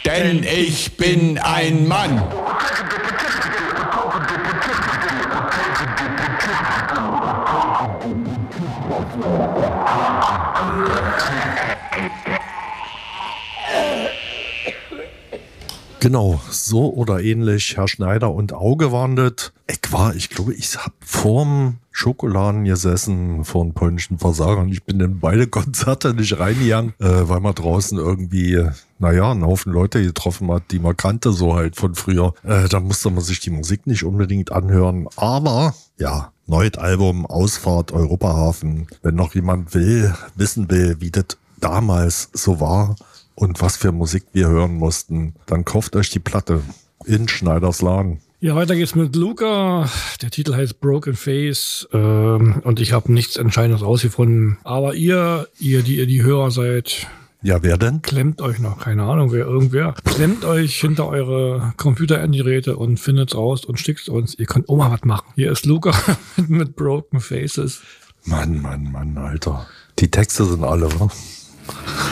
denn ich bin ein Mann. Genau, so oder ähnlich, Herr Schneider und Auge warnet. Ich glaube, ich habe vorm Schokoladen gesessen, vor den polnischen Versagern. Ich bin in beide Konzerte nicht reingegangen, weil man draußen irgendwie, einen Haufen Leute getroffen hat, die man kannte, so halt von früher. Da musste man sich die Musik nicht unbedingt anhören. Aber, ja, neues Album, Ausfahrt, Europahafen. Wenn noch jemand wissen will, wie das damals so war, und was für Musik wir hören mussten, dann kauft euch die Platte in Schneiders Laden. Ja, weiter geht's mit Luca. Der Titel heißt Broken Face und ich habe nichts Entscheidendes rausgefunden. Aber ihr, die die Hörer seid, ja, wer denn? Klemmt euch noch, keine Ahnung, irgendwer. Klemmt euch hinter eure Computerendgeräte und findet's raus und schickt's uns. Ihr könnt auch mal was machen. Hier ist Luca mit Broken Faces. Mann, Alter. Die Texte sind alle, wa?